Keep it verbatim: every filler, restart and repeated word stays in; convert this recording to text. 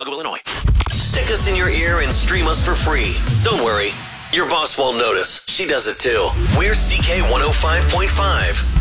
Illinois. Stick us in your ear and stream us for free. Don't worry, your boss won't notice. She does it too. We're C K one oh five point five.